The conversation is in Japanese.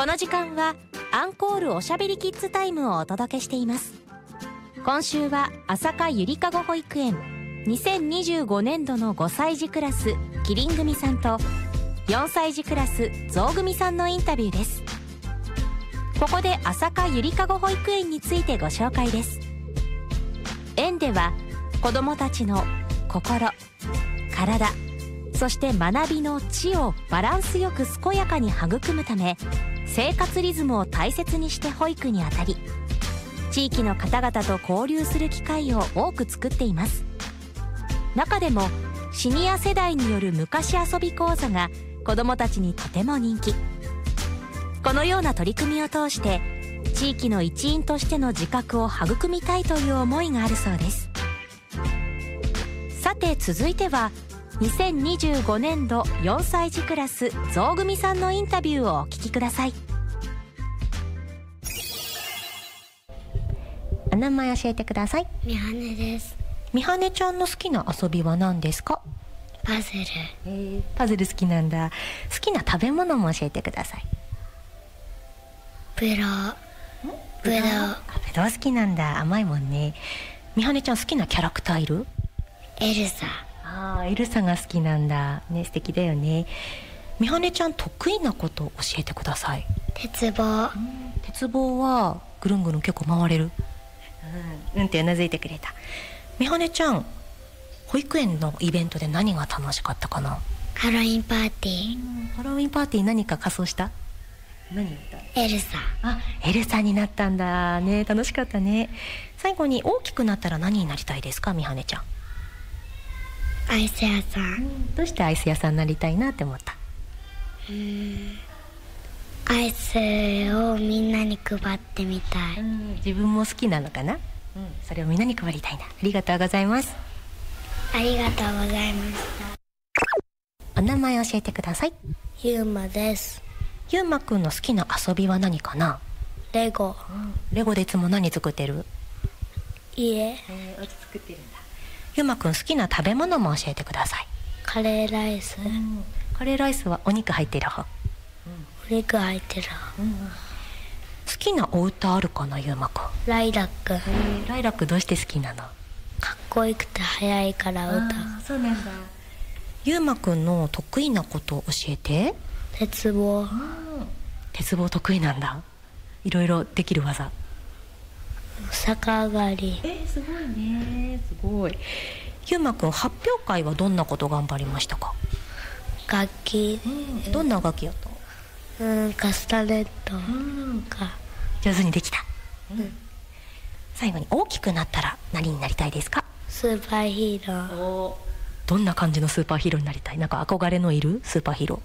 この時間はアンコールおしゃべりキッズタイムをお届けしています。今週は朝霞ゆりかご保育園2025年度の5歳児クラスキリン組さんと4歳児クラスゾウ組さんのインタビューです。ここで朝霞ゆりかご保育園についてご紹介です。園では子どもたちの心、体、そして学びの知をバランスよく健やかに育むため、生活リズムを大切にして保育にあたり、地域の方々と交流する機会を多く作っています。中でもシニア世代による昔遊び講座が子どもたちにとても人気。このような取り組みを通して地域の一員としての自覚を育みたいという思いがあるそうです。さて続いては2025年度4歳児クラスゾウ組さんのインタビューをお聞きください。お名前教えてください。 みはねです。 みはねちゃんの好きな遊びは何ですか？ パズル。 パズル好きなんだ。好きな食べ物も教えてください。 ぶどう。 ぶどう好きなんだ。甘いもんね。みはねちゃん好きなキャラクターいる？ エルサ。 エルサが好きなんだね。素敵だよね。みはねちゃん得意なことを教えてください。 鉄棒。 鉄棒はぐるんぐるん結構回れる？ってうなずいてくれた。みはねちゃん保育園のイベントで何が楽しかったかな？ ハロウィンパーティー。 ハロウィンパーティー何か仮装した？何やった？ エルサ。 エルサになったんだね。楽しかったね。最後に大きくなったら何になりたいですか？みはねちゃん。 アイス屋さん。 どうしてアイス屋さんになりたいなって思った？ アイスをみんなに配ってみたい。 自分も好きなのかな？それをみんなに配りたいな。ありがとうございます。 ありがとうございました。 お名前教えてください。 ゆうまです。 ゆうまくんの好きな遊びは何かな？ レゴ。 レゴでいつも何作ってる？ 家。 お家作ってるんだ。ゆうまくん好きな食べ物も教えてください。 カレーライス。 カレーライスはお肉入ってる方？ お肉入ってる方。 好きなお歌あるかな？ゆうまくん。 ライラック。 ライラックどうして好きなの？ かっこよくて速いから歌う。 そうなんだ。ゆうまくんの得意なことを教えて。 鉄棒。 鉄棒得意なんだ。いろいろできる技。 逆上がり。 すごいね。すごい。ゆうまくん発表会はどんなこと頑張りましたか？ 楽器。 どんな楽器やった？ カスタネットが上手にできた。最後に大きくなったら何になりたいですか？ スーパーヒーロー。 どんな感じのスーパーヒーローになりたい？なんか憧れのいるスーパーヒーロ